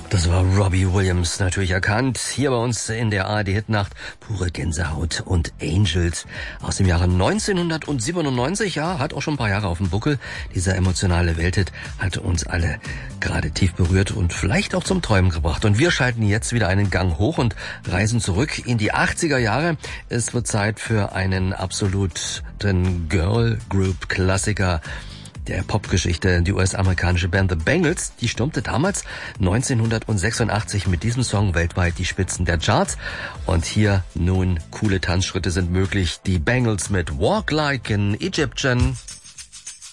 Das war Robbie Williams, natürlich erkannt. Hier bei uns in der ARD-Hitnacht pure Gänsehaut und Angels aus dem Jahre 1997. Ja, hat auch schon ein paar Jahre auf dem Buckel. Dieser emotionale Welthit hat uns alle gerade tief berührt und vielleicht auch zum Träumen gebracht. Und wir schalten jetzt wieder einen Gang hoch und reisen zurück in die 80er Jahre. Es wird Zeit für einen absoluten Girl-Group-Klassiker der Popgeschichte. Die US-amerikanische Band The Bangles, die stürmte damals 1986 mit diesem Song weltweit die Spitzen der Charts. Und hier nun coole Tanzschritte sind möglich. Die Bangles mit Walk Like an Egyptian.